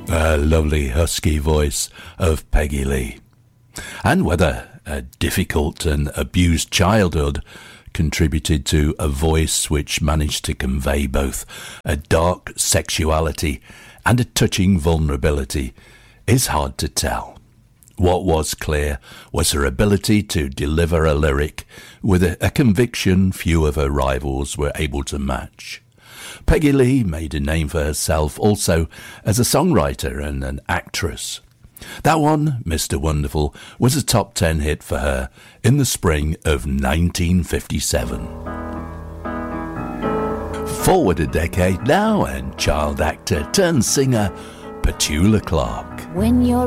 A lovely husky voice of Peggy Lee. And whether a difficult and abused childhood contributed to a voice which managed to convey both a dark sexuality and a touching vulnerability is hard to tell. What was clear was her ability to deliver a lyric with a conviction few of her rivals were able to match. Peggy Lee made a name for herself also as a songwriter and an actress. That one, Mr. Wonderful, was a top 10 hit for her in the spring of 1957. Forward a decade now, and child actor turned singer Petula Clark. When you're